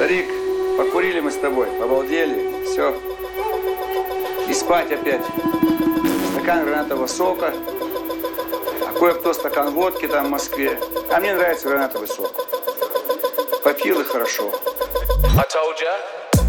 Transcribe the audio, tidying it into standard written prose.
Старик, покурили мы с тобой, побалдели, все. И спать опять. Стакан гранатового сока, а кое-кто стакан водки там в Москве. А мне нравится гранатовый сок. Попил и хорошо. I told ya.